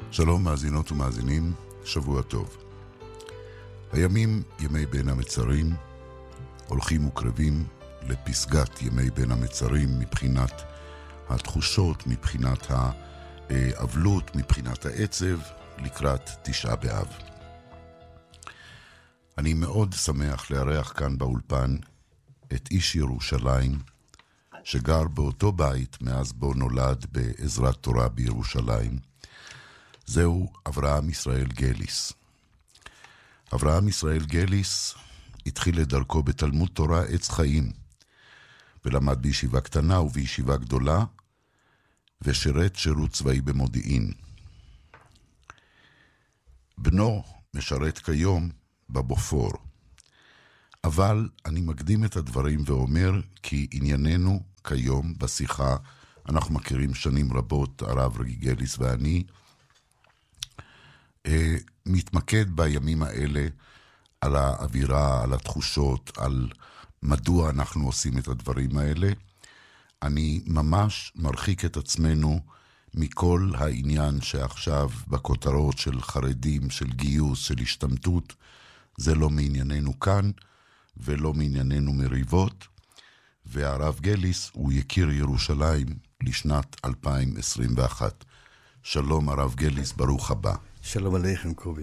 שלום מאזינות ומאזינים, שבוע טוב. הימים, ימי בין המצרים, הולכים וקרבים לפסגת ימי בין המצרים מבחינת התחושות, מבחינת האבלות, מבחינת העצב, לקראת תשעה באב. אני מאוד שמח לארח כאן באולפן את איש ירושלים, שגר באותו בית מאז בו נולד בעזרת תורה בירושלים. זהו אברהם ישראל גליס. אברהם ישראל גליס התחיל את דרכו בתלמוד תורה עץ חיים, ולמד בישיבה קטנה ובישיבה גדולה, ושירת שירות צבאי במודיעין. בנו משרת כיום בבופור. אבל אני מקדים את הדברים ואומר כי ענייננו כיום בשיחה, אנחנו מכירים שנים רבות, הרב רגי גליס ואני, מתמקד בימים האלה על האווירה, על התחושות, על מדוע אנחנו עושים את הדברים האלה. אני ממש מרחיק את עצמנו מכל העניין שעכשיו בכותרות של חרדים, של גיוס, של השתמטות. זה לא מענייננו כאן ולא מענייננו מריבות. והרב גליס הוא יקיר ירושלים לשנת 2021. שלום הרב גליס, ברוך הבא. שלום עליכם קובי.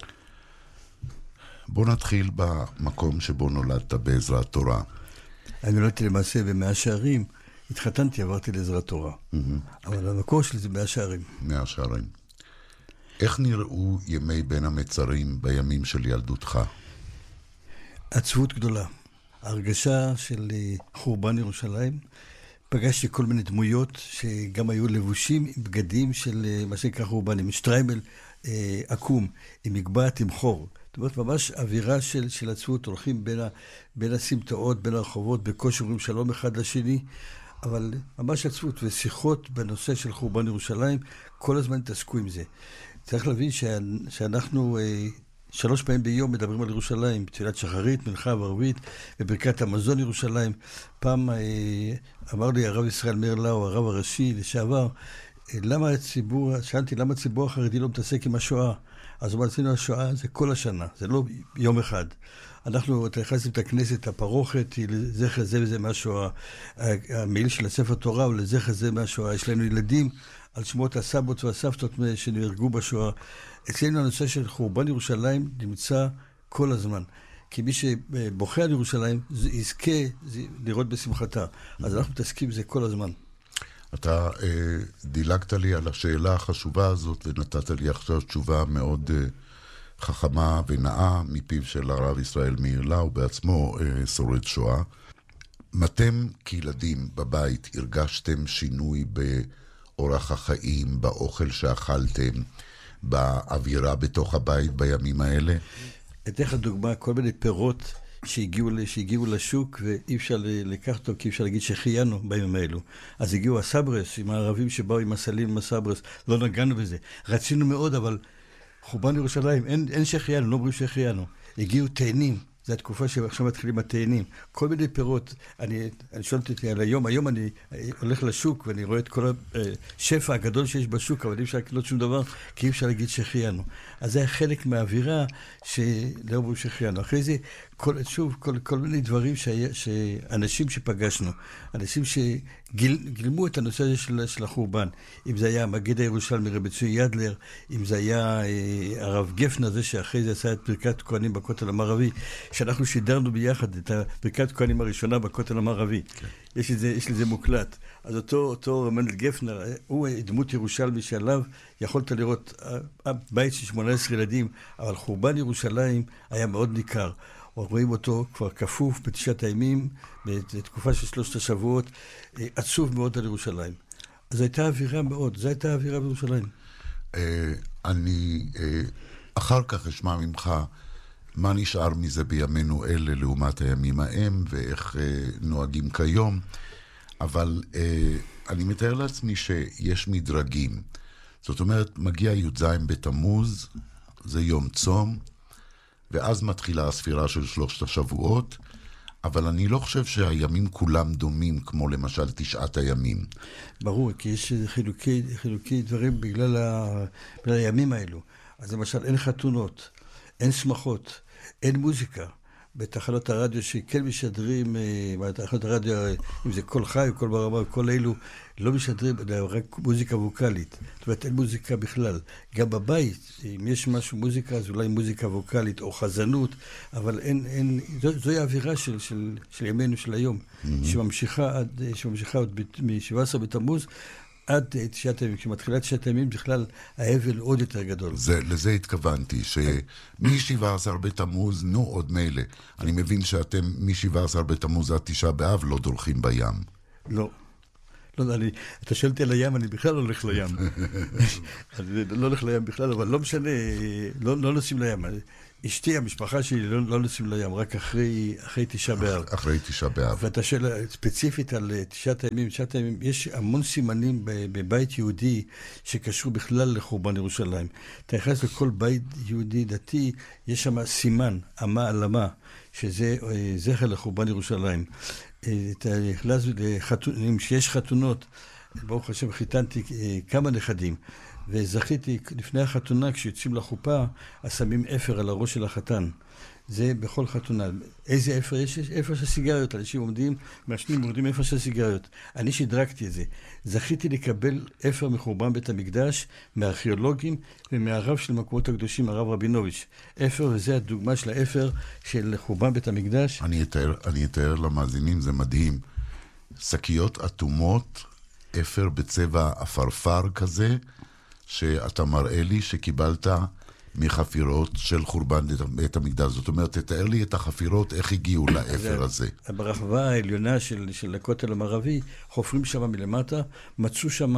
בוא נתחיל במקום שבו נולדת בעזרת תורה. אני נולדתי למעשה במאה שערים, התחתנתי, עברתי לעזרת תורה. אבל המקור שלי זה מאה שערים. מאה שערים. איך נראו ימי בין המצרים בימים של ילדותך? עצבות גדולה. הרגשה של חורבן ירושלים. פגשתי כל מיני דמויות שגם היו לבושים עם בגדים של מה שנקרא חורבן, עם שטריימל עקום, עם מגבעת, עם חור. זאת אומרת, ממש אווירה של עצבות, הולכים בין הסמטאות, בין הרחובות, בקושי אומרים שלום אחד לשני, אבל ממש עצבות ושיחות בנושא של חורבן ירושלים, כל הזמן התעסקו עם זה. צריך להבין שאנחנו 3 פעמים ביום מדברים על ירושלים, תפילת שחרית, מנחה וערבית, בברכת המזון ירושלים. פעם אמר לי הרב ישראל מאיר לאו, הרב הראשי לשעבר, שאלתי למה הציבור החרדי לא מתעסק עם השואה? אז הוא אמר, השואה זה כל השנה, זה לא יום אחד. אנחנו נכנסים את הכנסת, הפרוכת היא לזכר זה וזה מהשואה. המעיל של הספר תורה הוא לזכר זה מהשואה. יש לנו ילדים על שמות הסבות והסבתות שנהרגו בשואה. אצלנו הנושא של חורבן ירושלים נמצא כל הזמן. כי מי שבוכה על ירושלים יזכה לראות בשמחתה. אז אנחנו מתעסקים בזה כל הזמן. אתה דילגת לי על השאלה החשובה הזאת ונתת לי עכשיו תשובה מאוד חכמה ונאה מפיו של הרב ישראל מאיר לאו, בעצמו שורד שואה. אתם כילדים בבית הרגשתם שינוי באורח החיים, באוכל שאכלתם, באווירה בתוך הבית בימים האלה? אתן לך דוגמה, כל מיני פירות שהגיעו לשוק ואי אפשר לקחת אותו כי אי אפשר להגיד שחיינו בימים האלו. אז הגיעו הסברס עם הערבים שבאו עם הסלים עם הסברס, לא נגענו בזה. רצינו מאוד, אבל חורבן ירושלים, אין שחיינו, לא אומרים שחיינו. הגיעו תאנים, זו התקופה שעכשיו מתחילים התאנים. כל מיני פירות, אני שואלת אותי על היום אני הולך לשוק ואני רואה את כל השפע הגדול שיש בשוק, אבל אי אפשר לקנות שום דבר, כי אי אפשר להגיד שחיינו. אז זה היה חלק מהאווירה שלא אומרים שחיינו. אחרי זה, כל מיני דברים שאנשים שפגשנו, אנשים שגילמו את הנושא הזה של החורבן. אם זה היה מגיד הירושלמי רבי צבי ידלר, אם זה היה הרב גפנר, זה שאחרי זה עשה את ברכת כהנים בכותל המערבי, שאנחנו שידרנו ביחד את ברכת כהנים הראשונה בכותל המערבי. Okay. יש לזה מוקלט. אז אותו רמנדל גפנר, הוא דמות ירושלמי שעליו יכולת לראות בית של 18 ילדים, אבל חורבן ירושלים היה מאוד ניכר. רואים אותו כבר כפוף בתשעת הימים, בתקופה של 3 השבועות, עצוב מאוד על ירושלים. אז זו הייתה אווירה בירושלים. אני אחר כך אשמע ממך מה נשאר מזה בימינו אלה לעומת הימים ההם, ואיך נוהגים כיום. אבל אני מתאר לעצמי שיש מדרגים. זאת אומרת, מגיע י"ז בתמוז, זה יום צום, ואז מתחילה הספירה של 3 השבועות, אבל אני לא חושב שהימים כולם דומים, כמו למשל 9 הימים. ברור, כי יש חילוקי דברים בגלל הימים האלו. אז למשל, אין חתונות, אין שמחות, אין מוזיקה. בתחנות הרדיו שכן משדרים, בתחנות הרדיו, אם זה קול חי או קול ברמה או קול אלו, לא משדרים, רק מוזיקה ווקלית. זאת אומרת, אין מוזיקה בכלל. גם בבית, אם יש משהו מוזיקה, אז אולי מוזיקה ווקלית או חזנות, אבל אין, זוהי האווירה של ימינו של היום, שממשיכה עוד מ-17 בתמוז, עד 9 הימים, כשמתחילה 9 הימים, בכלל האבל עוד יותר גדול. לזה התכוונתי, שמ-17 בתמוז, נו עוד מילא. אני מבין שאתם מ-17 בתמוז עד 9 באב לא דורכים בים. לא. אתה שואלתי על הים, אני בכלל לא הולך לים. אני לא הולך לים בכלל, אבל לא משנה, לא נוסעים לים. אשתי, המשפחה שלי, לא נוסעים לים, רק אחרי 9 באב. אחרי 9 באב. ואתה שואל ספציפית על 9 הימים, יש המון סימנים בבית יהודי שקשור בכלל לחורבן ירושלים. אתה נכנס לכל בית יהודי דתי, יש שם סימן, אמה על אמה, שזה זכר לחורבן ירושלים. אתה נכנס לחתונים, שיש חתונות, ברוך השם חיתנתי כמה נכדים, וזכיתי לפני החתונה, כשיוצאים לחופה, אז שמים אפר על הראש של החתן. זה בכל חתונה. איזה אפר יש? אפר של סיגריות. אנשים עומדים, מעשנים, מורדים אפר של סיגריות. אני שדרגתי את זה. זכיתי לקבל אפר מחורבן בית המקדש, מהארכיאולוגים ומהרב של מקומות הקדושים, הרב רבינוביץ'. אפר, וזה הדוגמה של האפר של חורבן בית המקדש. אני אתאר למאזינים, זה מדהים. שקיות אטומות, אפר בצבע אפרפר כזה, שאתה מראה לי שקיבלת מחפירות של חורבן בית המקדש. זאת אומרת, תתאר לי את החפירות, איך הגיעו לאפר הזה. ברחבה העליונה של הכותל המערבי, חופרים שם מלמטה, מצאו שם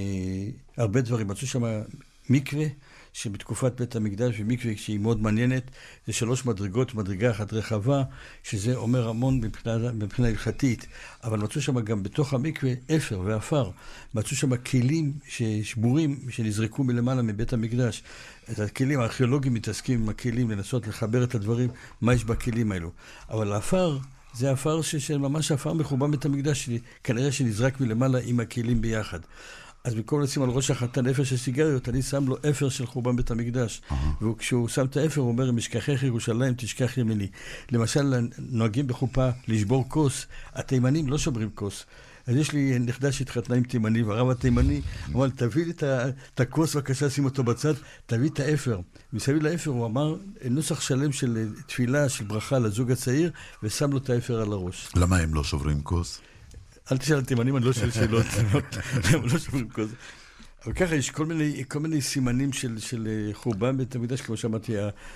הרבה דברים, מצאו שם מקווה, שבתקופת בית המקדש, ומקווה שהיא מאוד מעניינת, זה 3 מדרגות, מדרגה אחת רחבה, שזה אומר המון מבחינה הלכתית, אבל מצאו שם גם בתוך המקווה אפר ואפר, מצאו שם כלים שבורים שנזרקו מלמעלה מבית המקדש. את הכלים, הארכיאולוגים מתעסקים עם הכלים, לנסות לחבר את הדברים, מה יש בכלים האלו. אבל האפר, זה האפר שממש האפר מחורבן בית המקדש שלי, כנראה שנזרק מלמעלה עם הכלים ביחד. אז במקום לשים על ראש החתן אפר של סיגריות, אני שם לו אפר של חורבן בית המקדש. וכשהוא שם את האפר, הוא אומר, אם אשכחך ירושלים, תשכח ימיני. למשל, נוהגים בחופה לשבור כוס, התימנים לא שוברים כוס. אז יש לי נכדה שהתחתנה עם תימני, והרב התימני אמר, תביא לי את הכוס, בבקשה, שים אותו בצד, תביא את האפר. מסביב לאפר הוא אמר, נוסח שלם של תפילה, של ברכה לזוג הצעיר, ושם לו את האפר על הראש. למה הם לא שוברים כוס? אל תשאל תימנים, אני לא שואל שאלות, הם לא שוברים כוס. אבל ככה יש כל מיני סימנים של חורבן בית המקדש, כמו שאמרתי,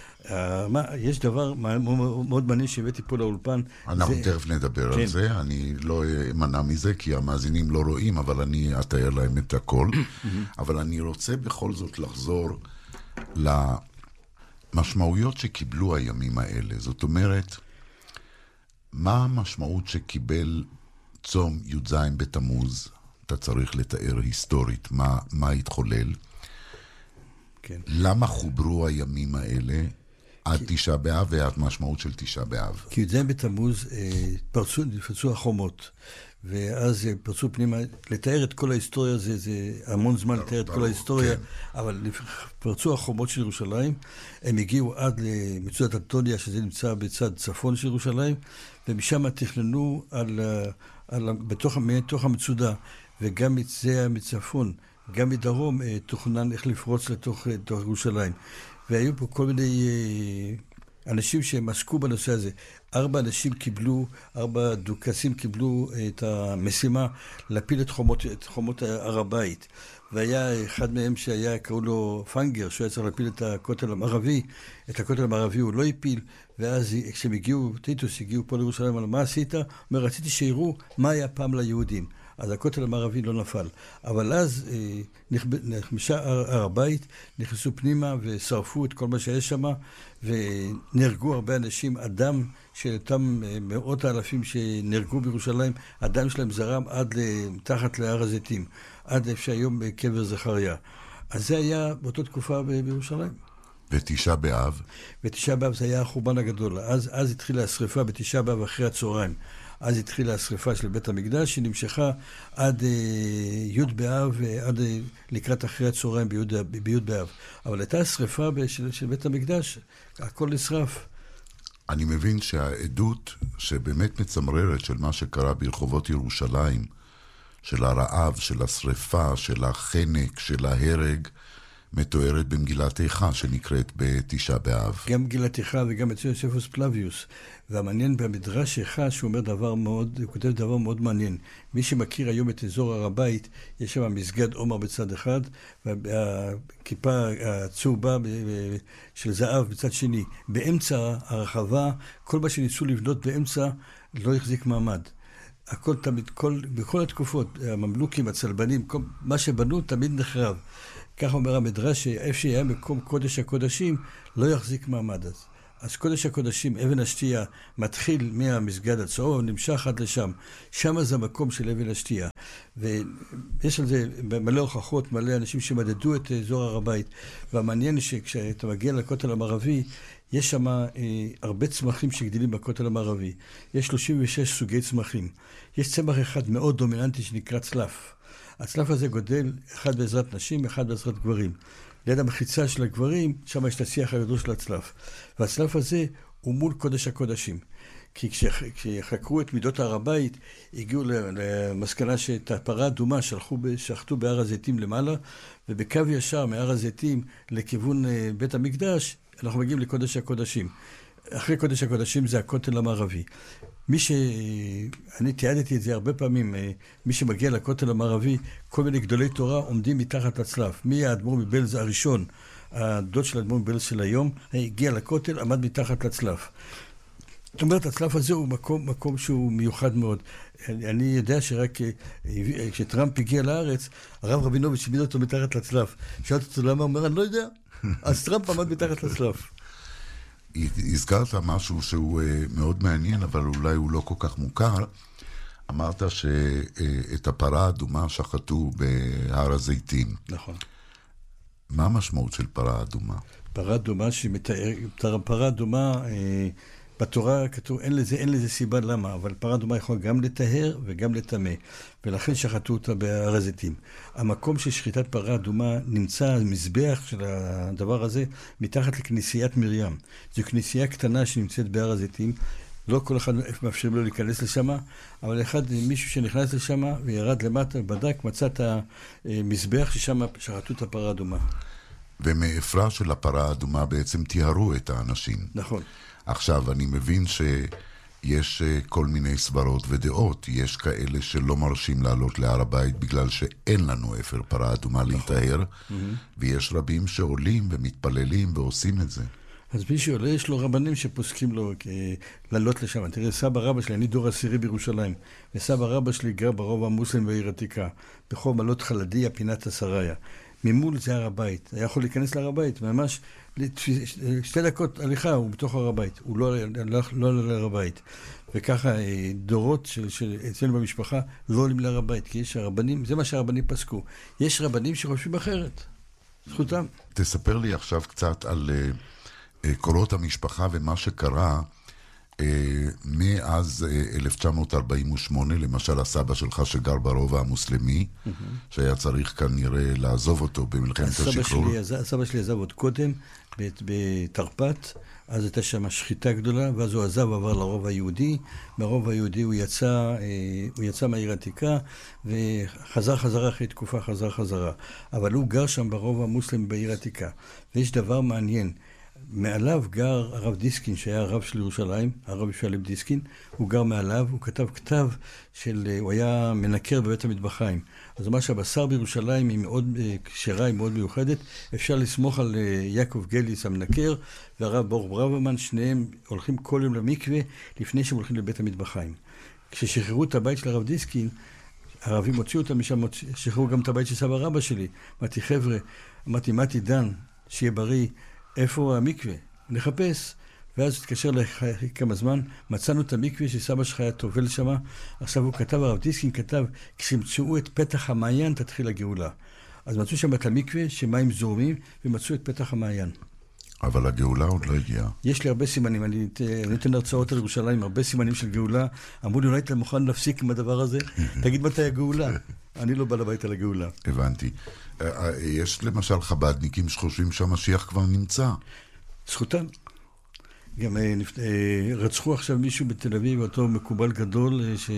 יש דבר מאוד מעניין שהבאתי פה לאולפן. אנחנו תכף נדבר על זה, אני לא אמנע מזה, כי המאזינים לא רואים, אבל אני אתאר להם את הכל. אבל אני רוצה בכל זאת לחזור למשמעויות שקיבלו הימים האלה. זאת אומרת, מה המשמעות שקיבל צום י"ז בתמוז? אתה צריך לתאר היסטורית מה התחולל. כן. למה חוברו הימים האלה עד 9 באב והמשמעות של 9 באב? כי י"ז בתמוז פרצו החומות, ואז פרצו פנימה, לתאר את כל ההיסטוריה, זה המון זמן לתאר את כל ההיסטוריה, אבל פרצו החומות של ירושלים, הם הגיעו עד למצודת אנטוניה, שזה נמצא בצד צפון של ירושלים, ומשם תכננו בתוך המצודה, וגם זה מצפון, גם מדרום, תוכנן איך לפרוץ לתוך ירושלים. והיו פה כל מיני אנשים שהם עסקו בנושא הזה. 4 דוכסים קיבלו את המשימה להפיל את חומות הר הבית. והיה אחד מהם קראו לו פנגר, שהוא היה צריך להפיל את הכותל המערבי. את הכותל המערבי הוא לא הפיל, ואז כשהם טיטוס הגיעו פה לירושלים, על מה עשית? הוא אומר, רציתי שיראו מה היה פעם ליהודים. אז הכותל המערבי לא נפל. אבל אז נחמשה הר הבית, נכנסו פנימה ושרפו את כל מה שיש שם, ונהרגו הרבה אנשים. אדם של אותם מאות האלפים שנהרגו בירושלים, אדם שלהם זרם עד תחת להר הזיתים, עד שהיום קבר זכריה. אז זה היה באותה תקופה בירושלים. ותשעה באב? ותשעה באב זה היה החורבן הגדול. אז התחילה השריפה בתשעה באב אחרי הצהריים. אז התחילה השריפה של בית המקדש, שנמשכה עד י' באב, עד לקראת אחרי הצהריים בי' באב. אבל הייתה השריפה של בית המקדש, הכל נשרף. אני מבין שהעדות שבאמת מצמררת של מה שקרה ברחובות ירושלים, של הרעב, של השריפה, של החנק, של ההרג, מתוארת במגילת איכה שנקראת בתשעה באב. גם מגילת איכה וגם אצל יוספוס פלביוס. והמעניין במדרש איכה שהוא אומר הוא כותב דבר מאוד מעניין. מי שמכיר היום את אזור הר הבית, יש שם מסגד עומר בצד אחד, והכיפה הצהובה של זהב בצד שני. באמצע הרחבה, כל מה שניסו לבנות באמצע לא החזיק מעמד. הכל תמיד, בכל התקופות, הממלוכים, הצלבנים, מה שבנו תמיד נחרב. כך אומר המדרש, שאיפה שהיה מקום קודש הקודשים, לא יחזיק מעמד אז. אז קודש הקודשים, אבן השתייה, מתחיל מהמסגד הצהוב, נמשך עד לשם. שם זה המקום של אבן השתייה. ויש על זה מלא הוכחות, מלא אנשים שמדדו את אזור הר הבית. והמעניין שכשאתה מגיע לכותל המערבי, יש שם הרבה צמחים שגדילים בכותל המערבי. יש 36 סוגי צמחים. יש צמח אחד מאוד דומיננטי שנקרא צלף. הצלף הזה גודל, אחד בעזרת נשים, אחד בעזרת גברים. ליד המחיצה של הגברים, שם יש את השיח הגדול של הצלף. והצלף הזה הוא מול קודש הקודשים. כי כשחקרו את מידות הר הבית, הגיעו למסקנה שאת הפרה האדומה שחטו בהר הזיתים למעלה, ובקו ישר מהר הזיתים לכיוון בית המקדש, אנחנו מגיעים לקודש הקודשים. אחרי קודש הקודשים זה הכותל המערבי. אני תיעדתי את זה הרבה פעמים, מי שמגיע לכותל המערבי, כל מיני גדולי תורה עומדים מתחת לצלף. מי האדמו"ר מבעלז הראשון, הדוד של האדמו"ר מבעלז של היום, הגיע לכותל, עמד מתחת לצלף. זאת אומרת, הצלף הזה הוא מקום שהוא מיוחד מאוד. אני יודע שרק כשטראמפ הגיע לארץ, הרב רבינוביץ' העמיד אותו מתחת לצלף. שאלתי אותו למה, הוא אומר, אני לא יודע. אז טראמפ עמד מתחת לצלף. הזכרת משהו שהוא מאוד מעניין, אבל אולי הוא לא כל כך מוכר. אמרת שאת הפרה האדומה שחטו בהר הזיתים. נכון. מה המשמעות של פרה אדומה? פרה אדומה פרה אדומה, בתורה כתוב, אין לזה סיבה למה, אבל פרה אדומה יכול גם לטהר וגם לטמא, ולכן שחטו אותה בהר הזיתים. המקום של שחיטת פרה אדומה נמצא המזבח של הדבר הזה מתחת לכנסיית מרים. זו כנסייה קטנה שנמצאת בהר הזיתים, לא כל אחד מאפשרים לו להיכנס לשם, אבל מישהו שנכנס לשם וירד למטה, בדק, מצא את המזבח ששם שחטו את הפרה אדומה. ומאפרה של הפרה האדומה בעצם תיארו את האנשים. נכון. עכשיו, אני מבין שיש כל מיני סברות ודעות. יש כאלה שלא מרשים לעלות להר הבית בגלל שאין לנו אפר פרה אדומה להיטהר, ויש רבים שעולים ומתפללים ועושים את זה. אז מי שעולה, יש לו רבנים שפוסקים לו לעלות לשם. תראה, סבא רבא שלי, אני דור עשירי בירושלים, וסבא רבא שלי גר ברובע המוסלמי בעיר עתיקה, ברחוב מעלות חלדיה, פינת השריה. ממול זה הר הבית. היה יכול להיכנס להר הבית, ממש 2 דקות הליכה הוא בתוך הר הבית. הוא לא עולה להר הבית. וככה דורות אצלנו במשפחה לא עולים להר הבית, כי יש הרבנים, זה מה שהרבנים פסקו. יש רבנים שחושבים אחרת. זכותם. תספר לי עכשיו קצת על קורות המשפחה ומה שקרה מאז 1948, למשל הסבא שלך שגר ברובע המוסלמי, שהיה צריך כנראה לעזוב אותו במלחמת השחרור. הסבא שלי עזב עוד קודם, בתרפ"ט, אז הייתה שם שחיטה גדולה, ואז הוא עזב, עבר לרובע היהודי. ברובע היהודי הוא יצא מהעיר העתיקה, וחזר אחרי תקופה, חזרה. אבל הוא גר שם ברובע המוסלמי בעיר העתיקה. ויש דבר מעניין, מעליו גר הרב דיסקין, שהיה הרב של ירושלים, הרב שלום דיסקין, הוא גר מעליו, הוא כתב כתב הוא היה מנקר בבית המטבחיים. אז מה שהבשר בירושלים היא מאוד כשרה, היא מאוד מיוחדת, אפשר לסמוך על יעקב גליס המנקר, והרב ברוך ברוורמן, שניהם הולכים כל יום למקווה, לפני שהם הולכים לבית המטבחיים. כששחררו את הבית של הרב דיסקין, הערבים הוציאו אותם משם, שחררו גם את הבית של סבא רבא שלי. אמרתי, חבר'ה, מתי דן, שיהיה בריא, איפה המקווה? נחפש. ואז התקשר לכמה זמן, מצאנו את המקווה שסבא שלך היה טובל שם. עכשיו הוא כתב, הרב דיסקין כתב, כשמצאו את פתח המעיין תתחיל הגאולה. אז מצאו שם את המקווה שמים זורמים, ומצאו את פתח המעיין. אבל הגאולה עוד לא הגיעה. יש לי הרבה סימנים, אני נותן הרצאות על ירושלים, הרבה סימנים של גאולה. אמרו לי, אולי אתה מוכן להפסיק עם הדבר הזה? תגיד מתי הגאולה. אני לא בא לבית על הגאולה. הבנתי. יש למשל חב"דניקים שחושבים שהמשיח כבר נמצא. זכותם. גם רצחו עכשיו מישהו בתל אביב, אותו מקובל גדול,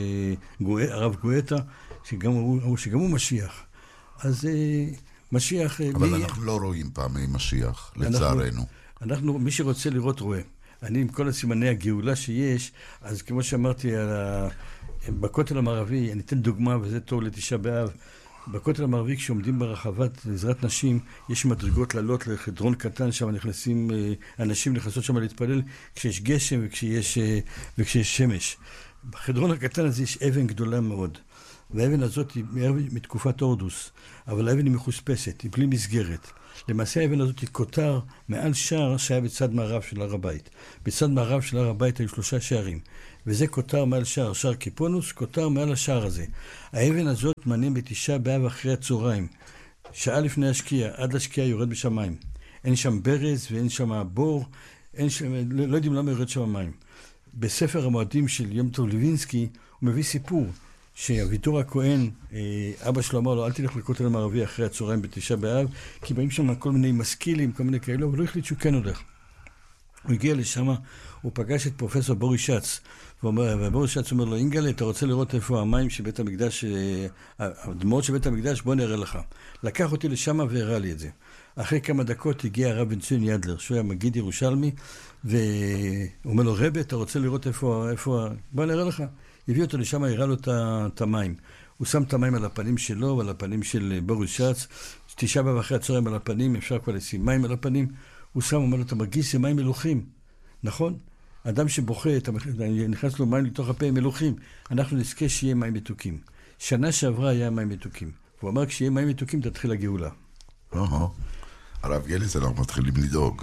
הרב גואטה, שגם הוא משיח. אז משיח... אבל אנחנו לא רואים פעמי משיח, לצערנו. מי שרוצה לראות רואה. אני עם כל הסימני הגאולה שיש, אז כמו שאמרתי, בכותל המערבי, אני אתן דוגמה, וזה טוב לתשעה באב, בכותל המערבי, כשעומדים ברחבת עזרת נשים, יש מדרגות לעלות לחדרון קטן, שם נכנסים אנשים נכנסות שם להתפלל, כשיש גשם וכשיש שמש. בחדרון הקטן הזה יש אבן גדולה מאוד. והאבן הזאת היא מתקופת הורדוס, אבל האבן היא מחוספסת, היא בלי מסגרת. למעשה האבן הזאת היא כותר מעל שער שהיה בצד מערב של הר הבית. בצד מערב של הר הבית היו 3 שערים, וזה כותר מעל שער קיפונוס, כותר מעל השער הזה. האבן הזאת מעניין בתשעה באב אחרי הצהריים, שעה לפני השקיעה, עד לשקיעה יורד בשמיים. אין שם ברז ואין שם בור, לא יודעים למה יורד שם מים. בספר המועדים של יום טוב לוינסקי הוא מביא סיפור, שאביתור הכהן, אבא שלו אמר לו, אל תלך לכותל המערבי אחרי הצהריים בתשעה באב, כי באים שם כל מיני משכילים, כל מיני כאלו, אבל לא החליט שהוא כן הולך. הוא הגיע לשם, הוא פגש את פרופסור בוריס שץ, ובוריס שץ אומר לו, אינגלה, אתה רוצה לראות איפה המים של בית המקדש, הדמעות של בית המקדש, בוא נראה לך. לקח אותי לשם והראה לי את זה. אחרי כמה דקות הגיע הרב בן ציון ידלר, שהוא היה מגיד ירושלמי, והוא אומר לו, רבי, אתה רוצה לראות איפה, בוא נראה לך. הביא אותו לשם, הראה לו את המים. הוא שם את המים על הפנים שלו ועל הפנים של בוריס שץ. תשעה באב אחרי הצהריים על הפנים, אפשר כבר לשים מים על הפנים. הוא שם, אומר לו, אתה מרגיש שמים מלוכים. נכון? אדם שבוכה, נכנס לו מים לתוך הפה, הם מלוכים. אנחנו נזכה שיהיה מים מתוקים. שנה שעברה היה מים מתוקים. הוא אמר, כשיהיה מים מתוקים, תתחיל הגאולה. הרב גליס, אנחנו מתחילים לדאוג.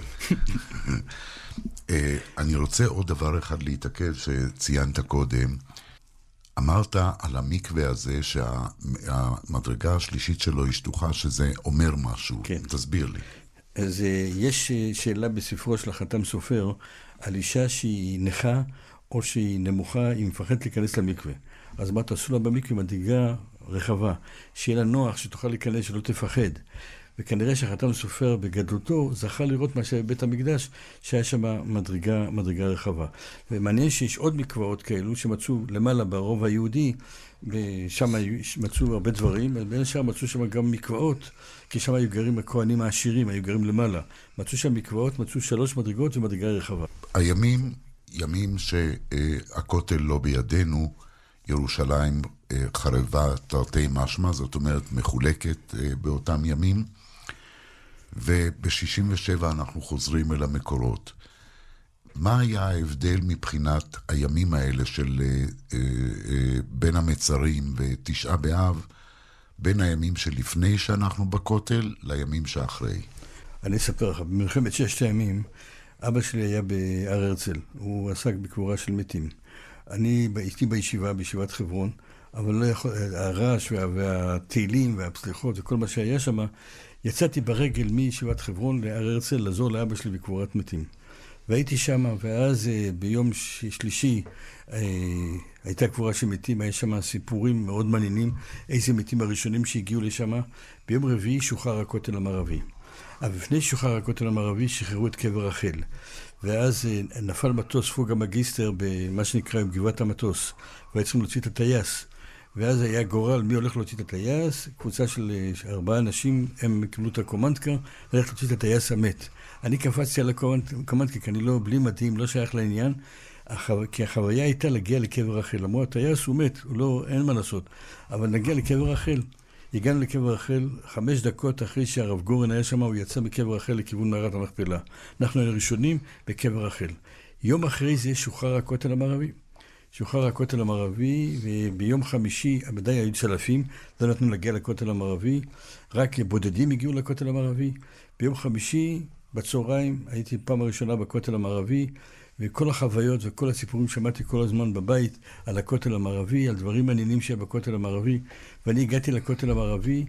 אני רוצה עוד דבר אחד להתעכב שציינת קודם. אמרת על המקווה הזה שהמדרגה השלישית שלו היא שטוחה, שזה אומר משהו. כן. תסביר לי. אז יש שאלה בספרו של החתם סופר על אישה שהיא נכה או שהיא נמוכה, היא מפחדת להיכנס למקווה. אז מה תעשו לה במקווה? מדרגה רחבה, שיהיה לה נוח, שתוכל להיכנס, שלא תפחד. וכנראה שהחתם סופר בגדלותו זכה לראות מה שהיה בבית המקדש, שהיה שם מדרגה רחבה. ומעניין שיש עוד מקוואות כאלו שמצאו למעלה ברוב היהודי, ושם מצאו הרבה דברים, ובין השאר מצאו שם גם מקוואות, כי שם היו גרים הכהנים העשירים, היו גרים למעלה. מצאו שם מקוואות, מצאו 3 מדרגות ומדרגה רחבה. ימים שהכותל לא בידינו, ירושלים חרבה תרתי משמע, זאת אומרת מחולקת באותם ימים, וב-67 אנחנו חוזרים אל המקורות. מה היה ההבדל מבחינת הימים האלה של בין המצרים ותשעה באב, בין הימים שלפני שאנחנו בכותל לימים שאחרי? אני אספר לך, במלחמת 6 הימים, אבא שלי היה בהר הרצל, הוא עסק בקבורה של מתים. אני הייתי בישיבת חברון, אבל לא יכול, הרעש והתהילים והפסליחות וכל מה שהיה שם, יצאתי ברגל מישיבת חברון להר הרצל לעזור לאבא שלי בקבורת מתים. והייתי שם, ואז ביום שלישי הייתה קבורה של מתים, היה שם סיפורים מאוד מעניינים, איזה מתים הראשונים שהגיעו לשם. ביום רביעי שוחרר הכותל המערבי. אבל לפני שוחרר הכותל המערבי שחררו את קבר רחל. ואז נפל מטוס פוג המגיסטר במה שנקרא גבעת המטוס, והיו צריכים להוציא את הטייס. ואז היה גורל מי הולך להוציא את הטייס, קבוצה של 4 אנשים, הם קיבלו את הקומנדקר, הולך להוציא את הטייס המת. אני קפצתי על הקומנדקר, כי אני לא, בלי מדהים, לא שייך לעניין, כי החוויה הייתה להגיע לקבר רחל. אמרו, הטייס הוא מת, אין מה לעשות, אבל נגיע לקבר רחל. הגענו לקבר רחל, 5 דקות אחרי שהרב גורן היה שם, הוא יצא מקבר רחל לכיוון מערת המכפלה. אנחנו היינו ראשונים בקבר רחל. יום אחרי זה שוחרר הכותל המערבי. שוחרר הכותל המערבי, וביום חמישי, עדיין היו צלפים, לא נתנו להגיע לכותל המערבי, רק בודדים הגיעו לכותל המערבי. ביום חמישי, בצהריים, הייתי פעם הראשונה בכותל המערבי, וכל החוויות וכל הסיפורים שמעתי כל הזמן בבית על הכותל המערבי, על דברים מעניינים שהיה בכותל המערבי, ואני הגעתי לכותל המערבי,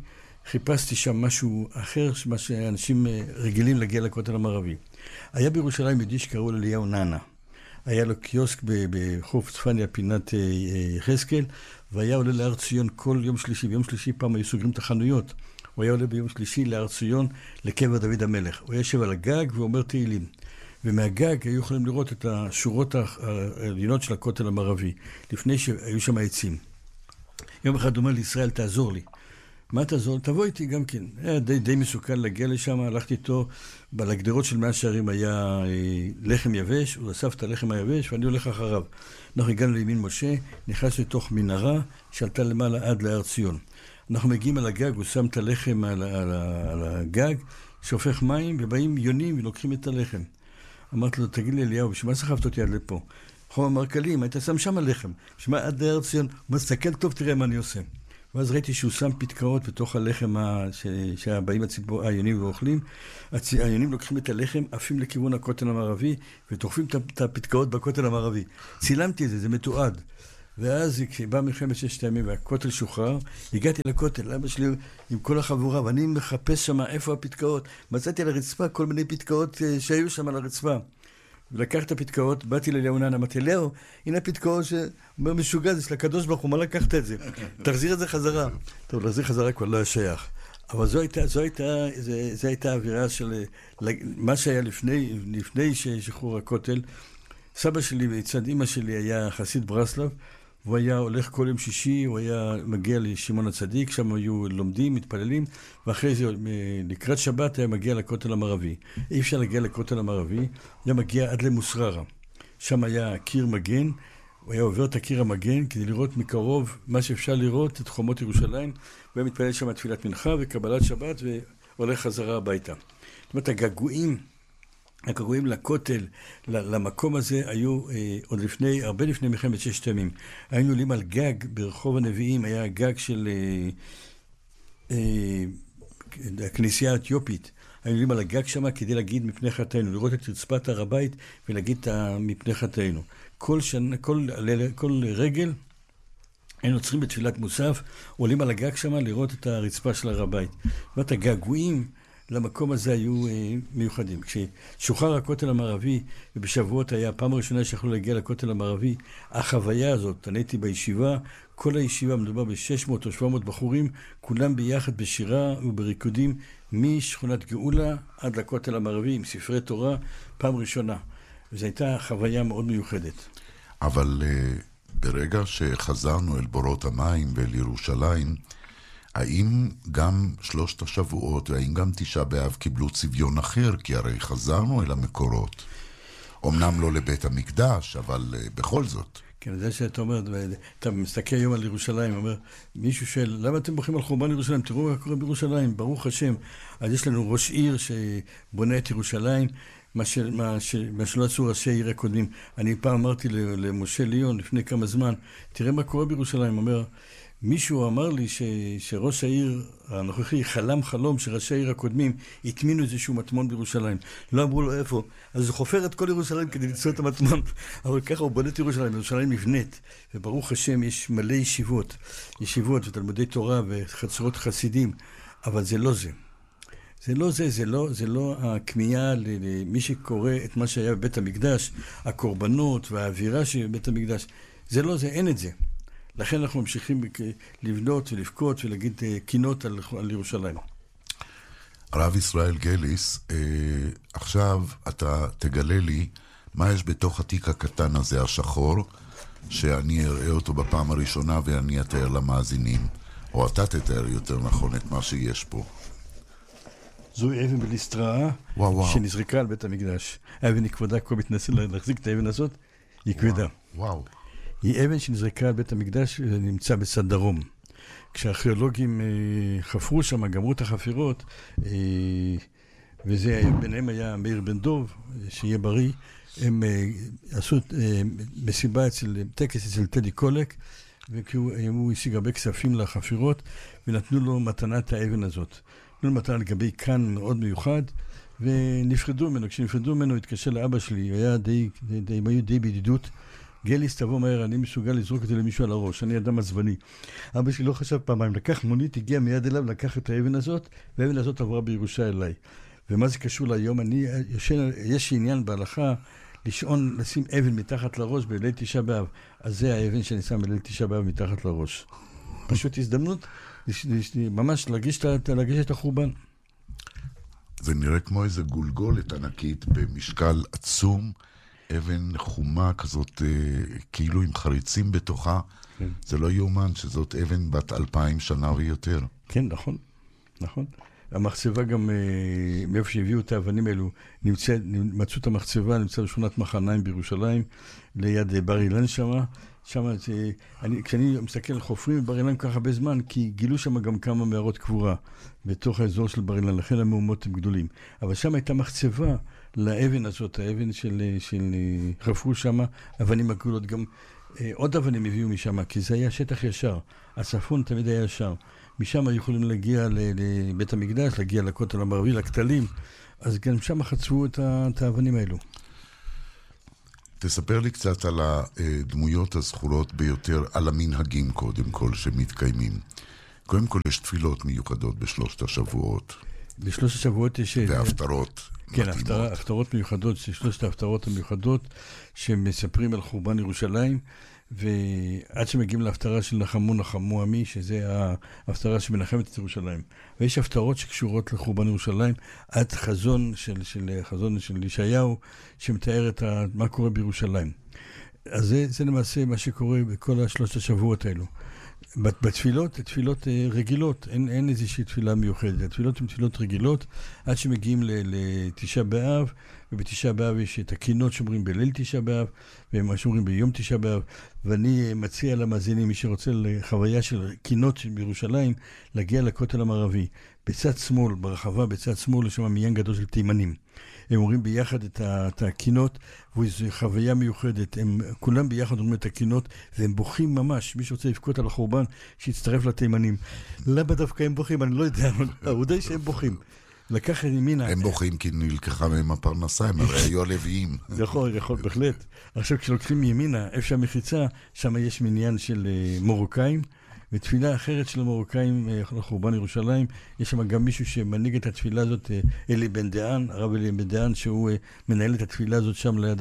חיפשתי שם משהו אחר, מה שאנשים רגילים להגיע לכותל המערבי. היה בירושלים יהודי שקראו לו אליהו נאנה. היה לו קיוסק בחוף צפניה, פינת יחזקאל, והיה עולה להר ציון כל יום שלישי. ביום שלישי פעם היו סוגרים את החנויות. הוא היה עולה ביום שלישי להר ציון לקבר דוד המלך. הוא היה יושב על הגג ואומר תהילים. ומהגג היו יכולים לראות את השורות העליונות של הכותל המערבי, לפני שהיו שם עצים. יום אחד הוא אומר לישראל, תעזור לי. מה תעזור? תבוא איתי גם כן. היה די מסוכן להגיע לשם, הלכתי איתו, בגדרות של 100 שערים היה לחם יבש, הוא אסף את הלחם היבש ואני הולך אחריו. אנחנו הגענו לימין משה, נכנס לתוך מנהרה שעלתה למעלה עד להר ציון. אנחנו מגיעים על הגג, הוא שם את הלחם על הגג, שופך מים ובאים יונים ולוקחים את הלחם. אמרתי לו, תגיד לי אליהו, בשביל מה סחבת אותי עד לפה? חום המרקלים, היית שם שם הלחם. בשביל מה עד להר ציון? הוא מסתכל טוב, תראה מה אני עושה. ואז ראיתי שהוא שם פתקאות בתוך הלחם שהבאים היונים ואוכלים. היונים לוקחים את הלחם, עפים לכיוון הכותל המערבי, ותוקפים את הפתקאות בכותל המערבי. צילמתי את זה, זה מתועד. ואז כשבאה מלחמת 6 הימים והכותל שוחרר, הגעתי לכותל, אבא שלי עם כל החבורה, ואני מחפש שם איפה הפתקאות. מצאתי על הרצפה כל מיני פתקאות שהיו שם על הרצפה. ולקח את הפתקאות, באתי לאליהו נאנה, אמרתי, אליהו, הנה הפתקאות שאומר משוגע, זה של הקדוש ברוך הוא, מה לקחת את זה? תחזיר את זה חזרה. טוב, להחזיר חזרה כבר לא היה שייך. אבל זו הייתה האווירה של מה שהיה לפני שחרור הכותל. סבא שלי מצד אמא שלי היה חסיד ברסלב, הוא היה הולך כל יום שישי, הוא היה מגיע לשמעון הצדיק, שם היו לומדים, מתפללים, ואחרי זה לקראת שבת היה מגיע לכותל המערבי. אי אפשר להגיע לכותל המערבי, היה מגיע עד למוסררה. שם היה קיר מגן, הוא היה עובר את הקיר המגן כדי לראות מקרוב מה שאפשר לראות, את חומות ירושלים, הוא היה מתפלל שם תפילת מנחה וקבלת שבת והולך חזרה הביתה. זאת אומרת, הגעגועים לכותל, למקום הזה, היו עוד הרבה לפני מלחמת 6 הימים. היינו עולים על גג ברחוב הנביאים, היה גג של הכנסייה האתיופית. היינו עולים על הגג שם כדי להגיד מפני חטאינו, לראות את רצפת הר הבית ולהגיד מפני חטאינו. כל רגל היינו עוצרים בתפילת מוסף, עולים על הגג שם לראות את הרצפה של הר הבית. זאת הגעגועים למקום הזה היו מיוחדים. כששוחרר הכותל המערבי, ובשבועות היה הפעם הראשונה שיכולו להגיע לכותל המערבי, החוויה הזאת, אני הייתי בישיבה, כל הישיבה מדובר ב-600 או 700 בחורים, כולם ביחד בשירה ובריקודים, משכונת גאולה עד לכותל המערבי, עם ספרי תורה, פעם ראשונה. וזו הייתה חוויה מאוד מיוחדת. אבל ברגע שחזרנו אל בורות המים ואל ירושלים, האם גם 3 השבועות, והאם גם 9 באב קיבלו צביון אחר? כי הרי חזרנו אל המקורות. אמנם לא לבית המקדש, אבל בכל זאת. כן, זה שאתה אומר, אתה מסתכל היום על ירושלים, אומר, מישהו שואל, למה אתם בוכים על חורבן ירושלים? תראו מה קורה בירושלים, ברוך השם. אז יש לנו ראש עיר שבונה את ירושלים, מה שלא עשו ראשי עיר הקודמים. אני פעם אמרתי למשה ליון לפני כמה זמן, תראה מה קורה בירושלים, אומר, מישהו אמר לי שראש העיר הנוכחי חלום שראשי העיר הקודמים התמינו איזשהו מטמון בירושלים. לא אמרו לו איפה. אז הוא חופר את כל ירושלים כדי למצוא את המטמון. אבל ככה הוא בונה את ירושלים. ירושלים מבנית. וברוך השם יש מלא ישיבות ותלמודי תורה וחצרות חסידים. אבל זה לא זה. זה לא הכמיהה למי שקורא את מה שהיה בבית המקדש, הקורבנות והאווירה של בית המקדש. זה לא זה, אין את זה. לכן אנחנו ממשיכים לבנות ולבכות ולהגיד קינות על ירושלים. הרב ישראל גליס, עכשיו אתה תגלה לי מה יש בתוך התיק הקטן הזה, השחור, שאני אראה אותו בפעם הראשונה ואני אתאר למאזינים, או אתה תתאר יותר נכון את מה שיש פה. זו אבן בליסטרה שנזרקה על בית המקדש. האבן היא כבודה, כל מתנסה להחזיק את האבן הזאת, היא כבדה. וואו. היא אבן שנזרקה על בית המקדש ונמצא בצד דרום. כשהארכיאולוגים חפרו שם, גמרו את החפירות, ביניהם היה מאיר בן דוב, שיהיה בריא, הם עשו מסיבה טקס אצל טדי קולק, והוא השיג הרבה כספים לחפירות, ונתנו לו מתנת האבן הזאת. נתנו לו מתנה לגבי כאן מאוד מיוחד, ונפרדו ממנו. כשנפרדו ממנו, התקשר לאבא שלי, הם היו די בידידות, גליס, תבוא מהר, אני מסוגל לזרוק את זה למישהו על הראש, אני אדם עצבני. אבא שלי לא חשב פעמיים, לקח מונית, הגיע מיד אליו, לקח את האבן הזאת, והאבן הזאת עברה בירושה אליי. ומה זה קשור להיום? יש עניין בהלכה, לשעון, לשים אבן מתחת לראש בליל תשעה באב. אז זה האבן שאני שם בליל תשעה באב מתחת לראש. פשוט הזדמנות, ממש להגיש את החורבן. זה נראה כמו איזה גולגולת ענקית במשקל עצום, אבן חומה כזאת, כאילו עם חריצים בתוכה. כן. זה לא יאומן שזאת אבן בת 2000 שנה ויותר. כן, נכון, נכון. המחצבה גם, מאיפה שהביאו את האבנים האלו, מצאו את המחצבה, נמצא בשכונת מחניים בירושלים, ליד בר אילן שמה. כשאני מסתכל על חופרים בבר אילן כל כך הרבה זמן, כי גילו שם גם כמה מערות קבורה בתוך האזור של בר אילן, לכן המהומות הם גדולים. אבל שם הייתה מחצבה לאבן הזאת, האבן של חפרו שם, אבנים הגדולות, גם עוד אבנים הביאו משם, כי זה היה שטח ישר. הצפון תמיד היה ישר. משם יכולים להגיע לבית המקדש, להגיע לכותל המערבי, לכתלים, אז גם שם חצבו את האבנים האלו. תספר לי קצת על הדמויות הזכורות ביותר, על המנהגים קודם כל שמתקיימים. קודם כל יש תפילות מיוחדות בשלושת השבועות. בשלושת השבועות יש... והפטרות. כן, הפטרות מיוחדות, שלושת ההפטרות המיוחדות שמספרים על חורבן ירושלים, ועד שמגיעים להפטרה של נחמו עמי, שזה ההפטרה שמנחמת את ירושלים. ויש הפטרות שקשורות לחורבן ירושלים, עד חזון של ישעיהו, שמתאר מה קורה בירושלים. אז זה למעשה מה שקורה בכל השלושת השבועות האלו. בתפילות, תפילות רגילות, אין איזושהי תפילה מיוחדת. התפילות הן תפילות רגילות, עד שמגיעים לתשעה באב, ובתשעה באב יש את הקינות שאומרים בליל תשעה באב, ומה שאומרים ביום תשעה באב, ואני מציע למאזינים, מי שרוצה לחוויה של קינות בירושלים, להגיע לכותל המערבי. בצד שמאל, ברחבה, בצד שמאל, יש שם מניין גדול של תימנים. הם אומרים ביחד את הקינות, וזו חוויה מיוחדת. הם כולם ביחד אומרים את הקינות, והם בוכים ממש. מי שרוצה לבכות על החורבן, שיצטרף לתימנים. למה דווקא הם בוכים? אני לא יודע, העובדה היא שהם בוכים. לקח ימינה. הם בוכים כי נלקחה מהם הפרנסה, הם הרי היו הלוויים. יכול, בהחלט. עכשיו כשלוקחים ימינה, איפה שהמחיצה, שם יש מניין של מרוקאים, ותפילה אחרת של המרוקאים לחורבן ירושלים, יש שם גם מישהו שמנהיג את התפילה הזאת, אלי בן דהן, הרב אלי בן דהן, שהוא מנהל את התפילה הזאת שם ליד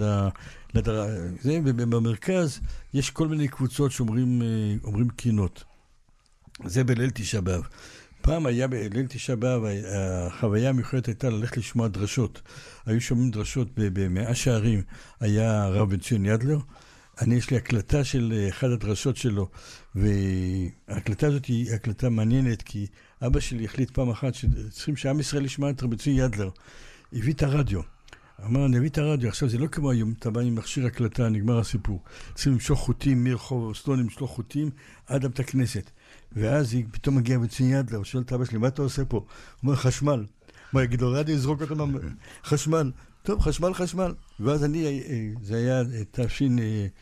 זה, ובמרכז יש כל מיני קבוצות שאומרים קינות. זה בליל תשעה באב. פעם היה בליל תשעה באב, החוויה המיוחדת הייתה ללכת לשמוע דרשות. היו שומעים דרשות במאה שערים, היה הרב בן ציון ידלר. יש לי הקלטה של אחד הדרשות שלו, וההקלטה הזאת היא הקלטה מעניינת, כי אבא שלי החליט פעם אחת שצריכים שעם ישראל ישמע את רב בן ציון ידלר. הביא את הרדיו. אמר, אני אביא את הרדיו, עכשיו זה לא כמו היום, אתה בא עם מכשיר הקלטה, נגמר הסיפור. צריכים למשוך חוטים, מרחוב סלון למשוך חוטים, עד בית הכנסת. ואז היא פתאום מגיעה בן ציון ידלר, הוא שואל את אבא שלי, מה אתה עושה פה? הוא אומר, חשמל. מה יגיד לו, רדיו יזרוק אותו, חשמל. טוב, חשמל. ואז זה היה תשין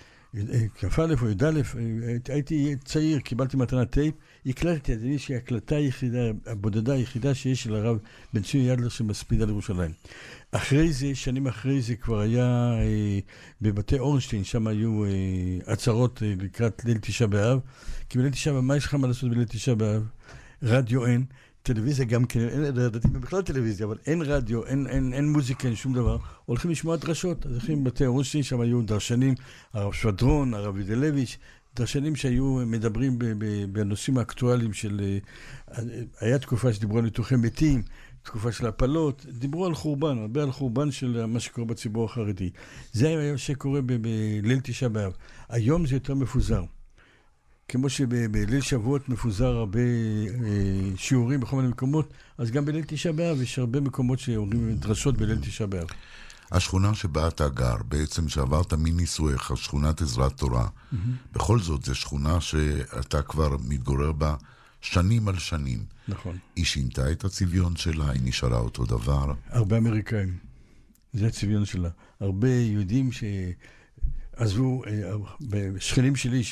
כ"א או י"א, הייתי צעיר, קיבלתי מתנת טייפ, הקלטתי, אז יש ההקלטה הבודדה היחידה שיש של הרב בן ציון ידלר שמספיד על ירושלים. אחרי זה, שנים אחרי זה, כבר היה בבתי אורנשטיין, שם היו עצרות לקראת ליל תשעה באב, כי בליל תשעה באב, מה יש לך מה לעשות בליל תשעה באב? רדיו אין, טלוויזיה גם כן, אין בכלל טלוויזיה, אבל אין רדיו, אין מוזיקה, אין שום דבר. הולכים לשמוע דרשות, אז הולכים בבתי אורנשטיין, שם היו דרשנים, הרב שפדרון, הרב ידלביץ', דרשנים שהיו מדברים בנושאים האקטואליים של... היה תקופה שדיברו על ניתוחי מתים, תקופה של הפלות, דיברו על חורבן, הרבה על חורבן של מה שקורה בציבור החרדי. זה היה שקורה בליל תשעה באב. היום זה יותר מפוזר. כמו שבליל שבועות מפוזר הרבה שיעורים בכל מיני מקומות, אז גם בליל תשעה באב יש הרבה מקומות שאומרים דרשות בליל תשעה באב. השכונה שבה אתה גר, בעצם שעברת מניסוייך, שכונת עזרת תורה, בכל זאת זו שכונה שאתה כבר מתגורר בה שנים על שנים. נכון. היא שינתה את הצביון שלה, היא נשארה אותו דבר. הרבה אמריקאים, זה הצביון שלה. הרבה יהודים עזבו, שכנים שלי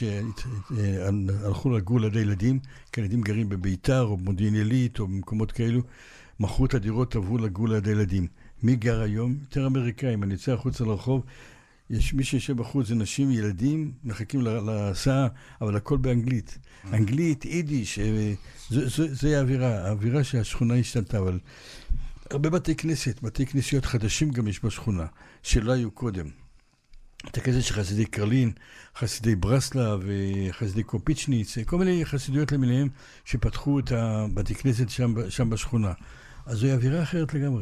שהלכו לגור לידי ילדים, כי ילדים גרים בביתר או במודיעין עילית או במקומות כאלו, מכרו את הדירות, עברו לגור לידי ילדים. מי גר היום? יותר אמריקאים. אני יוצא החוצה לרחוב, יש מי שיושב בחוץ, זה נשים, ילדים, מחכים להסעה, אבל הכל באנגלית. אנגלית, יידיש, זה האווירה שהשכונה השתנתה, אבל הרבה בתי כנסיות חדשים גם יש בשכונה, שלא היו קודם. את הכסף של חסידי קרלין, חסידי ברסלב, חסידי קופיצ'ניץ, כל מיני חסידויות למיניהם שפתחו את הבתי כנסת שם בשכונה. אז זו אווירה אחרת לגמרי.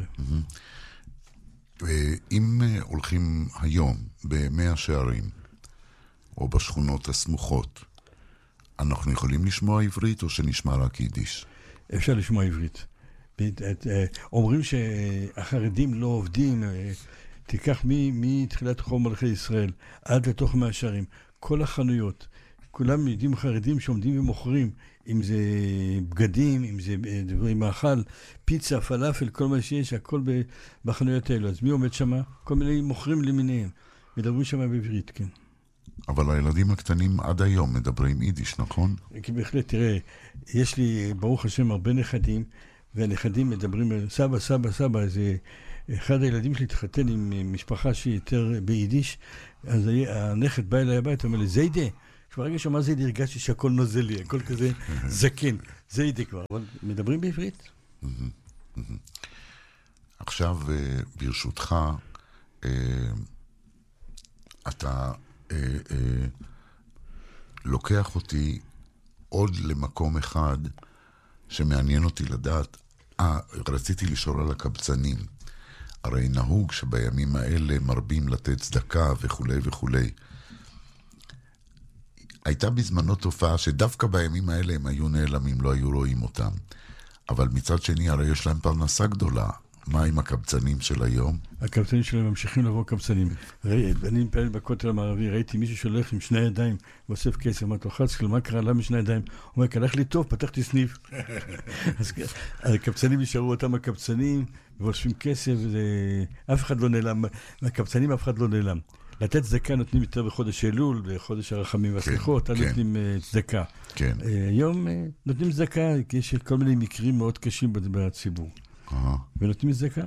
אם הולכים היום במאה שערים, או בשכונות הסמוכות, אנחנו יכולים לשמוע עברית או שנשמע רק יידיש? אפשר לשמוע עברית. אומרים שהחרדים לא עובדים, תיקח מתחילת חום מלכי ישראל עד לתוך מאה שערים. כל החנויות, כולם יודעים חרדים שעומדים ומוכרים, אם זה בגדים, אם זה דברים מאכל, פיצה, פלאפל, כל מה שיש, הכל בחנויות האלו. אז מי עומד שם? כל מיני מוכרים למיניהם. מדברים שם בעברית, כן. אבל הילדים הקטנים עד היום מדברים יידיש, נכון? כי בהחלט, תראה, יש לי, ברוך השם, הרבה נכדים, והנכדים מדברים, סבא, סבא, סבא, זה אחד הילדים שלי התחתן עם משפחה שהיא יותר ביידיש, אז הנכד בא אליי הביתה, אומר לי, זיידה, ברגע שאמר זיידה, הרגשתי שהכל נוזל לי, הכל כזה זקן, זיידה כבר, אבל מדברים בעברית. עכשיו, ברשותך, אתה לוקח אותי עוד למקום אחד שמעניין אותי לדעת. רציתי לשאול על הקבצנים. הרי נהוג שבימים האלה מרבים לתת צדקה וכו' וכו'. הייתה בזמנו תופעה שדווקא בימים האלה הם היו נעלמים, לא היו רואים אותם. אבל מצד שני, הרי יש להם פרנסה גדולה. מה עם הקבצנים של היום? הקבצנים שלהם ממשיכים לבוא קבצנים. אני מפעיל בכותל המערבי, ראיתי מישהו שהולך עם שני ידיים ואוסף כסף, אמרתי לו, חצקל, מה קרה? למה שני ידיים? הוא אומר, הלך לי טוב, פתחתי סניף. אז הקבצנים נשארו אותם הקבצנים, ואוספים כסף, אף אחד לא נעלם, מהקבצנים אף אחד לא נעלם. לתת צדקה נותנים יותר בחודש אלול, בחודש הרחמים והסליחות, נותנים צדקה. היום נותנים צדקה, כי יש כל מיני מקרים מאוד קשים בציבור. ונותנים צדקה.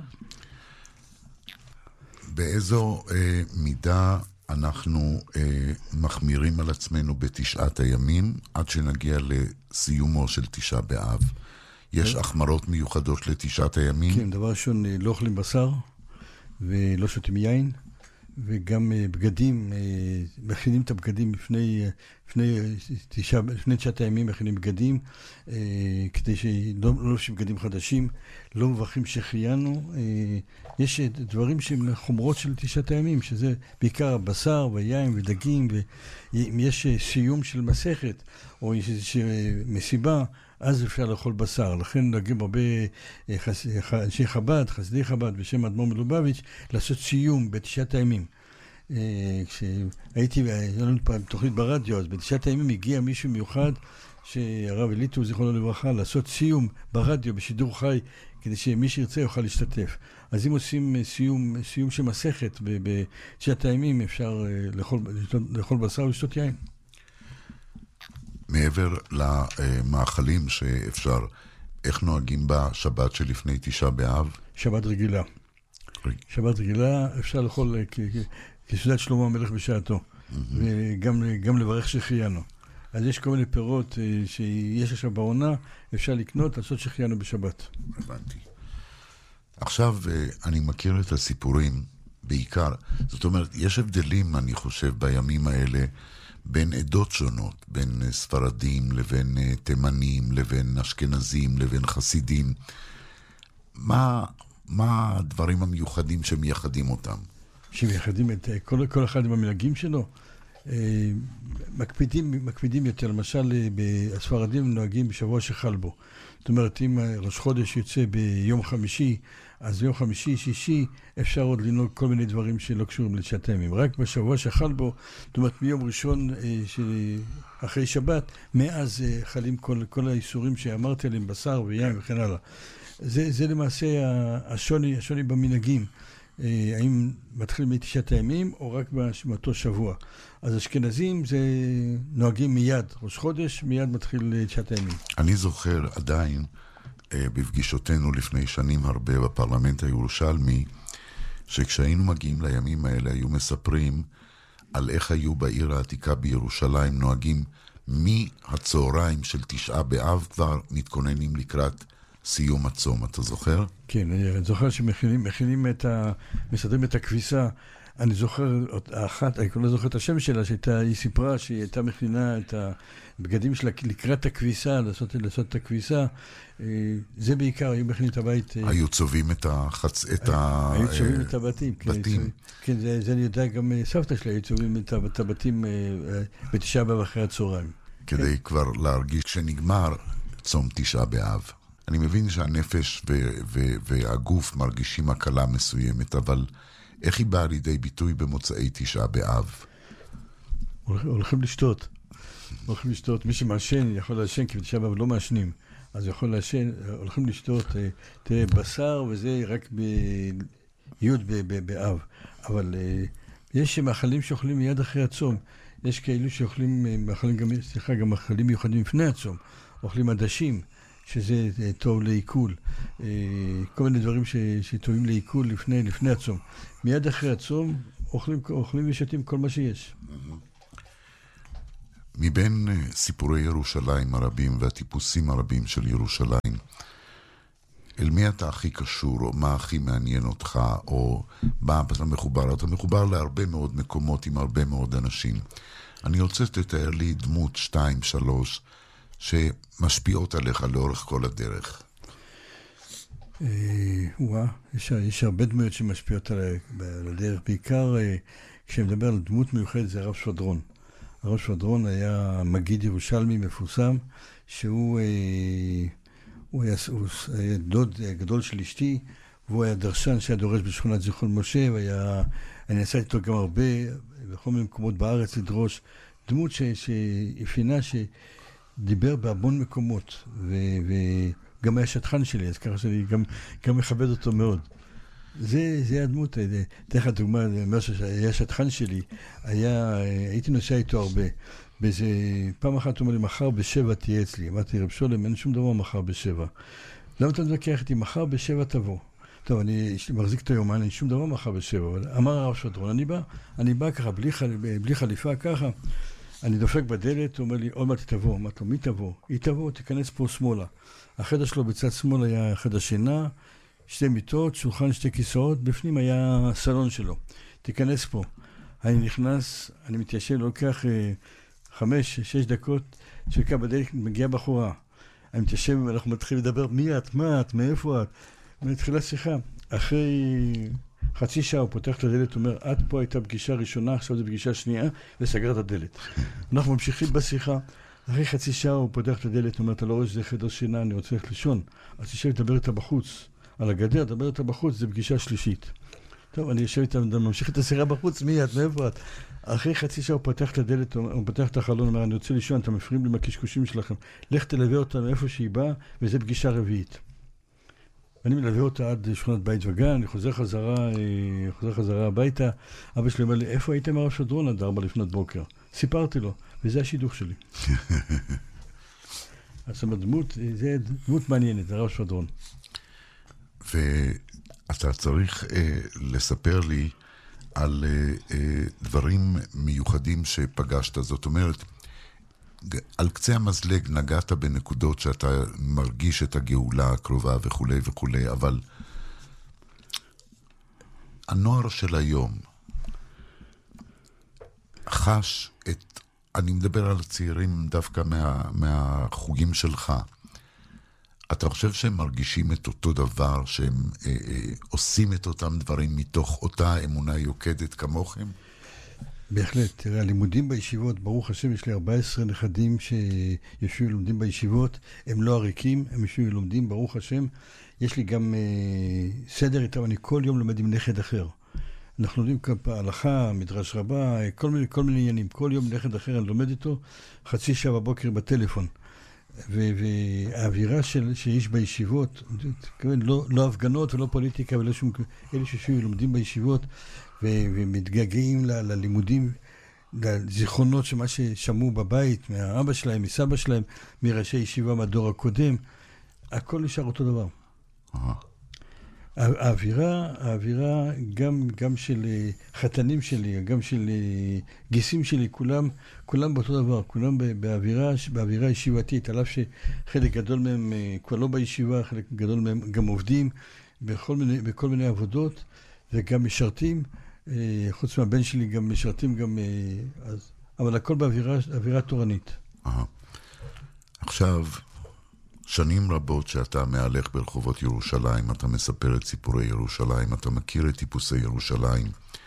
באיזו מידה אנחנו מחמירים על עצמנו בתשעת הימים, עד שנגיע לסיומו של תשעה באב? יש החמרות מיוחדות לתשעת הימים? כן, דבר ראשון, לא אוכלים בשר, ולא שותים יין, וגם בגדים, מכינים את הבגדים לפני תשעת הימים, מכינים בגדים, כדי שלא לובשים בגדים חדשים, לא מברכים שהחיינו. יש דברים שהם חומרות של תשעת הימים, שזה בעיקר בשר ויין ודגים, ואם יש סיום של מסכת, או יש איזושהי מסיבה, אז אפשר לאכול בשר. לכן נוהגים הרבה אנשי חב"ד, חסידי חב"ד בשם אדמו"ר מלובביץ', לעשות סיום בתשעת הימים. כשהייתי, היה לנו פעם תוכנית ברדיו, אז בתשעת הימים הגיע מישהו מיוחד, שהרב אליטו זיכרונו לברכה, לעשות סיום ברדיו בשידור חי, כדי שמי שירצה יוכל להשתתף. אז אם עושים סיום של מסכת בתשעת הימים, אפשר לאכול בשר ולשתות יין. מעבר למאכלים שאפשר, איך נוהגים בשבת שלפני תשעה באב? שבת רגילה. שבת רגילה אפשר לאכול כסעודת שלמה המלך בשעתו, וגם לברך שהחיינו. אז יש כל מיני פירות שיש עכשיו בעונה, אפשר לקנות, לעשות שהחיינו בשבת. הבנתי. עכשיו אני מכיר את הסיפורים בעיקר, זאת אומרת, יש הבדלים, אני חושב, בימים האלה, בין עדות שונות, בין ספרדים לבין תימנים, לבין אשכנזים, לבין חסידים. מה הדברים המיוחדים שמייחדים אותם? שמייחדים את כל אחד עם המנהגים שלו? מקפידים יותר. למשל, הספרדים נוהגים בשבוע שחל בו. זאת אומרת, אם ראש חודש יוצא ביום חמישי, אז ביום חמישי, שישי, אפשר עוד לנהוג כל מיני דברים שלא קשורים לתשעת הימים. רק בשבוע שחל בו, זאת אומרת, מיום ראשון אחרי שבת, מאז חלים כל האיסורים שאמרתי עליהם, בשר ויין וכן הלאה. זה למעשה השוני במנהגים. האם מתחיל מתשעת הימים או רק באותו שבוע. אז אשכנזים זה נוהגים מיד, ראש חודש, מיד מתחיל תשעת הימים. אני זוכר עדיין בפגישותינו לפני שנים הרבה בפרלמנט הירושלמי, שכשהיינו מגיעים לימים האלה היו מספרים על איך היו בעיר העתיקה בירושלים נוהגים מהצהריים של 9 באב כבר מתכוננים לקראת סיום הצום. אתה זוכר? כן, אני זוכר שמכינים מסדרים את הכביסה. אני זוכר, אני לא זוכר את השם שלה, היא סיפרה שהיא הייתה מכינה את הבגדים שלה לקראת הכביסה, לעשות את הכביסה. זה בעיקר, היו מכינים את הבית. היו צובעים את היו צובעים את הבתים. כן, זה אני יודע, גם סבתא שלה היו צובעים את הבתים ב9 באב אחרי הצהריים. כדי כבר להרגיש שנגמר צום 9 באב. אני מבין שהנפש והגוף מרגישים הקלה מסוימת, אבל איך היא באה לידי ביטוי במוצאי 9 באב? הולכים לשתות. מי שמעשן יכול לעשן, כי ב9 באב לא מעשנים. אז יכול לעשן, הולכים לשתות, תראה, בשר וזה רק בי' באב. אבל יש מאכלים שאוכלים מיד אחרי הצום. יש כאלו שאוכלים גם מאכלים מיוחדים לפני הצום. אוכלים עדשים, שזה טוב לעיכול. כל מיני דברים שטובים לעיכול לפני הצום. מיד אחרי הצום אוכלים ושתים כל מה שיש. מבין סיפורי ירושלים הרבים והטיפוסים הרבים של ירושלים, אל מי אתה הכי קשור, או מה הכי מעניין אותך, או מה אתה מחובר? אתה מחובר להרבה מאוד מקומות עם הרבה מאוד אנשים. אני רוצה שתתאר לי דמות 2-3 שמשפיעות עליך לאורך כל הדרך. יש הרבה דמויות שמשפיעות על הדרך. בעיקר כשמדבר על דמות מיוחדת זה הרב שפדרון. הרב שפדרון היה מגיד ירושלמי מפורסם, שהוא היה דוד גדול של אשתי, והוא היה דרשן שהיה דורש בשכונת זיכרון משה, אני עשיתי איתו גם הרבה, בכל מיני מקומות בארץ לדרוש, דמות שאפינה שדיבר בהמון מקומות, וגם היה שטחן שלי, אז ככה שאני גם מכבד אותו מאוד. זה הדמות, דרך הדוגמה, אומר שהיה שטחן שלי, הייתי נוסע איתו הרבה. באיזה פעם אחת הוא אומר לי, מחר ב7 תהיה אצלי. אמרתי, רב שולם, אין שום דבר מחר ב7. למה אתה מתווכח איתי? מחר ב7 תבוא. טוב, אני מחזיק את היומן, אין שום דבר מחר ב7. אבל אמר הרב שפדרון, אני בא ככה, בלי חליפה ככה, אני דופק בדלת, הוא אומר לי, עוד מעט תבוא. אמרתי לו, מי תבוא? היא תבוא, תיכנס פה שמאלה. החדר שלו בצד שמאל היה חדר שינה, 2 מיטות, שולחן, 2 כיסאות, בפנים היה סלון שלו. תיכנס פה. אני נכנס, אני מתיישב, לוקח 5-6 דקות, שקע בדלת, מגיעה בחורה. אני מתיישב, אנחנו מתחילים לדבר, מי את? מה את? מאיפה את? מתחילה שיחה. אחרי חצי שעה הוא פותח את הדלת, הוא אומר, את פה הייתה פגישה ראשונה, עכשיו זו פגישה שנייה, וסגר את הדלת. אנחנו ממשיכים בשיחה. אחרי חצי שעה הוא פותח את הדלת, הוא אומר, אתה לא רואה שזה חדר שינה, אני רוצה ללכת לישון. אז תשב לדבר איתה בחוץ. על הגדר, דבר איתה בחוץ, זה פגישה שלישית. טוב, אני יושב איתה, ממשיך את השיחה בחוץ, מי את? מאיפה את? אחרי חצי שעה הוא פותח את הדלת, הוא פותח את החלון, אומר, אני רוצה לישון, אתם מפריעים לי מהקשקושים שלכם. לך תלווה אותה מאיפה שהיא באה, וזה פגישה רביעית. אני מלווה אותה עד שכונת בית וגן, אני חוזר חזרה הביתה, אבא שלי אומר לי, איפה הייתם הרב שפדרון עד 4 לפנות בוקר? סיפרתי לו, וזה השידוך שלי. זאת אומרת, זה דמות מעניינת, הרב שפדרון. ואתה צריך לספר לי על דברים מיוחדים שפגשת. זאת אומרת, על קצה המזלג נגעת בנקודות שאתה מרגיש את הגאולה הקרובה וכו' וכו', אבל הנוער של היום חש אני מדבר על הצעירים דווקא מהחוגים שלך. אתה חושב שהם מרגישים את אותו דבר, שהם עושים את אותם דברים מתוך אותה אמונה יוקדת כמוכם? בהחלט. תראה, הלימודים בישיבות, ברוך השם, יש לי 14 נכדים שיושבים ולומדים בישיבות, הם לא עריקים, הם יושבים ולומדים, ברוך השם. יש לי גם סדר איתם, אני כל יום לומד עם נכד אחר. אנחנו לומדים הלכה, מדרש רבה, כל מיני עניינים. כל יום נכד אחר אני לומד איתו, חצי שעה בבוקר בטלפון. והאווירה שיש בישיבות, לא הפגנות ולא פוליטיקה ולא שום, אלה שיושבים ולומדים בישיבות ומתגעגעים ללימודים, לזיכרונות שמה ששמעו בבית, מהאבא שלהם, מסבא שלהם, מראשי ישיבה מהדור הקודם, הכל נשאר אותו דבר. האווירה גם של חתנים שלי, גם של גיסים שלי, כולם באותו דבר, כולם באווירה ישיבתית, על אף שחלק גדול מהם כבר לא בישיבה, חלק גדול מהם גם עובדים בכל מיני עבודות, וגם משרתים, חוץ מהבן שלי גם משרתים גם, אבל הכל באווירה תורנית. עכשיו, שנים רבות שאתה מהלך ברחובות ירושלים, אתה מספר את סיפורי ירושלים, אתה מכיר את טיפוסי ירושלים,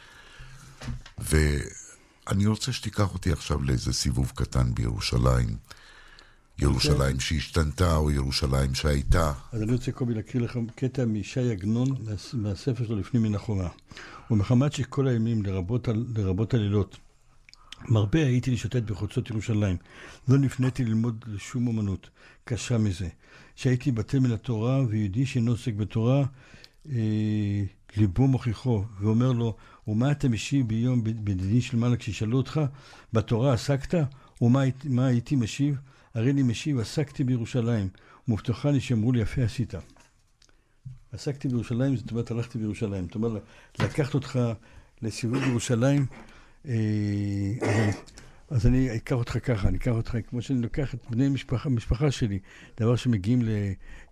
ואני רוצה שתיקח אותי עכשיו לאיזה סיבוב קטן בירושלים, ירושלים שהשתנתה או ירושלים שהייתה. אז אני רוצה קובי להקריא לכם קטע משי עגנון מהספר שלו לפנים מן החומה. ומחמת שכל הימים לרבות הלילות מרבה הייתי לשוטט בחוצות ירושלים. לא נפניתי ללמוד לשום אומנות קשה מזה. שהייתי בטל מן התורה, ויהודי שאינו עוסק בתורה, ליבו מוכיחו, ואומר לו, ומה אתה משיב ביום בדיני של מעלה כשישאלו אותך? בתורה עסקת? ומה הייתי משיב? הרי אני משיב, עסקתי בירושלים, ומובטחני שאמרו לי, יפה עשית. עסקתי בירושלים, זאת אומרת, הלכתי בירושלים. זאת אומרת, לקחת אותך לסיבוב בירושלים, אז אני אקח אותך ככה, אני אקח אותך כמו שאני לוקח את בני המשפחה שלי, דבר שמגיעים